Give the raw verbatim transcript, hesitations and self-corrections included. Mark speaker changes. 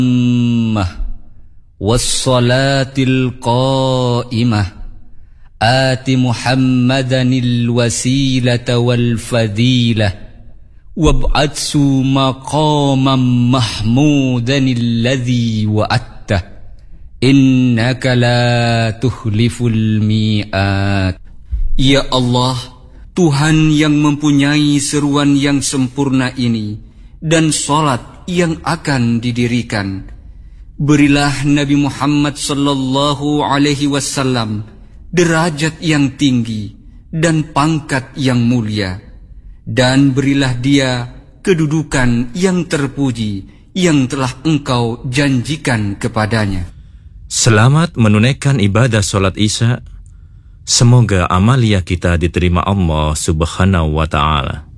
Speaker 1: wassalatil qa'imah ati Muhammadanil wasilata wal fadilah wab'atsu maqaman mahmudanil ladzi wa'attah innaka la tuhliful mi'at. Ya Allah, Tuhan yang mempunyai seruan yang sempurna ini dan salat yang akan didirikan, berilah Nabi Muhammad sallallahu alaihi wasallam derajat yang tinggi dan pangkat yang mulia, dan berilah dia kedudukan yang terpuji yang telah Engkau janjikan kepadanya.
Speaker 2: Selamat menunaikan ibadah solat Isya. Semoga amalia kita diterima Allah Subhanahu wa ta'ala.